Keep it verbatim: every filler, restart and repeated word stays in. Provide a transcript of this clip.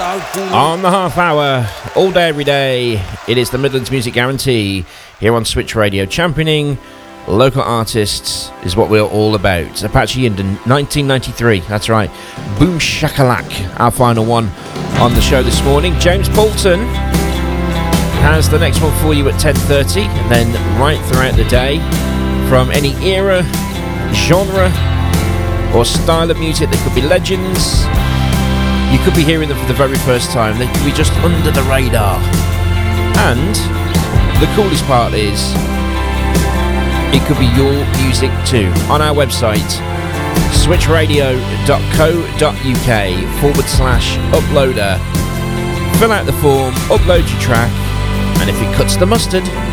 On the half hour, all day, every day, it is the Midlands Music Guarantee here on Switch Radio. Championing local artists is what we're all about. Apache Yinden, nineteen ninety-three, that's right. Boom Shakalak, our final one on the show this morning. James Poulton has the next one for you at ten thirty, and then right throughout the day, from any era, genre, or style of music. They could be legends. You could be hearing them for the very first time. They could be just under the radar. And the coolest part is, it could be your music too. On our website, switchradio.co.uk forward slash uploader. Fill out the form, upload your track, and if it cuts the mustard,